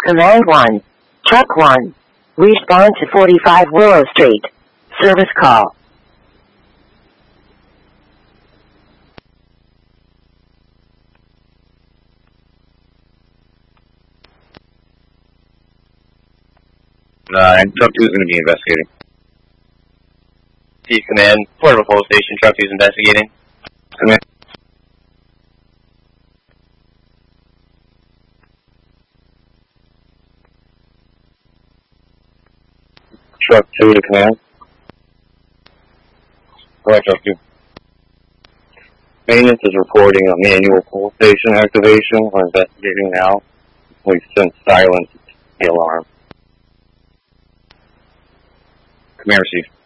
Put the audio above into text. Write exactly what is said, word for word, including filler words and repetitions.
Command one. Truck one. Respond to forty-five Willow Street. Service call. Uh, and Truck two is going to be investigating. Chief Command, Portable Police Station, Truck two is investigating. Command. Truck two to command. Alright, Truck two. Maintenance is reporting a manual police station activation. We're investigating now. We've since silenced the alarm. Command received.